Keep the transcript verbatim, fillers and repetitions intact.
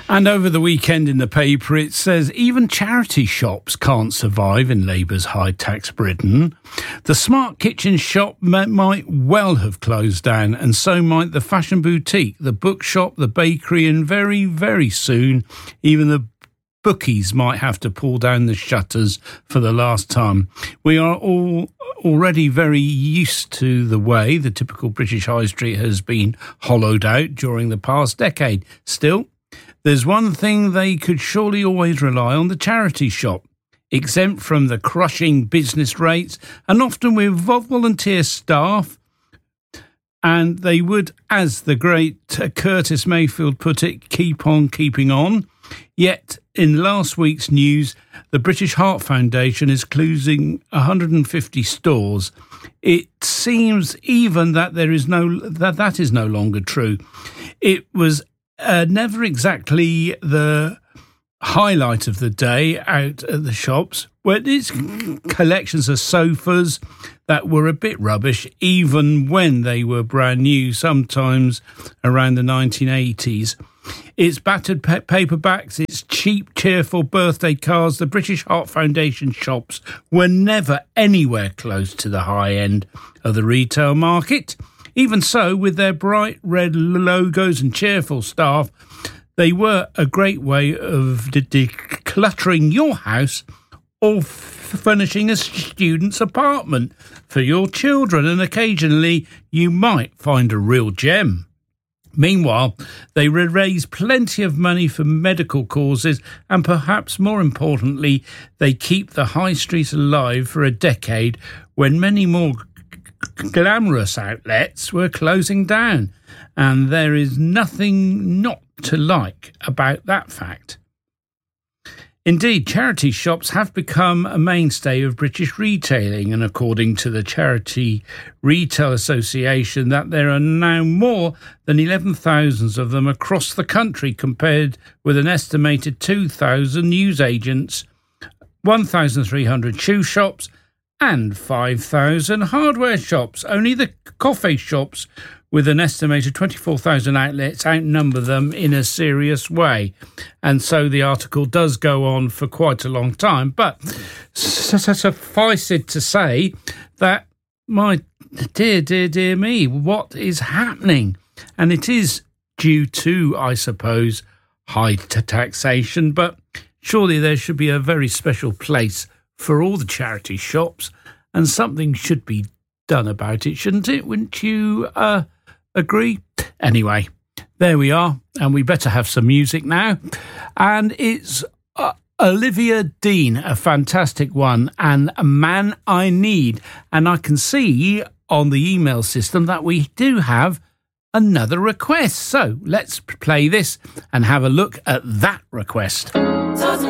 And over the weekend in the paper, it says even charity shops can't survive in Labour's high-tax Britain. The Smart Kitchen shop may, might well have closed down, and so might the fashion boutique, the bookshop, the bakery, and very, very soon, even the bookies might have to pull down the shutters for the last time. We are all already very used to the way the typical British high street has been hollowed out during the past decade. Still, there's one thing they could surely always rely on: the charity shop. Exempt from the crushing business rates and often with volunteer staff. And they would, as the great Curtis Mayfield put it, keep on keeping on. Yet, in last week's news, the British Heart Foundation is closing one hundred fifty stores. It seems even that there is no that that is no longer true. It was uh, never exactly the highlight of the day out at the shops, where it's collections of sofas that were a bit rubbish, even when they were brand new, sometimes around the nineteen eighties. It's battered pe- paperbacks, it's cheap, cheerful birthday cards. The British Heart Foundation shops were never anywhere close to the high end of the retail market. Even so, with their bright red logos and cheerful staff, they were a great way of de- decluttering your house or f- furnishing a student's apartment for your children, and occasionally you might find a real gem. Meanwhile, they raise plenty of money for medical causes, and perhaps more importantly, they keep the high street alive for a decade when many more g- glamorous outlets were closing down. And there is nothing not to like about that fact. Indeed, charity shops have become a mainstay of British retailing, and according to the Charity Retail Association, that there are now more than eleven thousand of them across the country, compared with an estimated two thousand newsagents, one thousand three hundred shoe shops and five thousand hardware shops. Only the coffee shops, with an estimated twenty-four thousand outlets, outnumber them in a serious way. And so the article does go on for quite a long time. But suffice it to say that, my dear, dear, dear me, what is happening? And it is due to, I suppose, high t- taxation. But surely there should be a very special place for all the charity shops, and something should be done about it, shouldn't it? Wouldn't you uh, agree? Anyway, there we are, and we better have some music now. And it's uh, Olivia Dean, a fantastic one, and A Man I Need. And I can see on the email system that we do have another request. So let's play this and have a look at that request.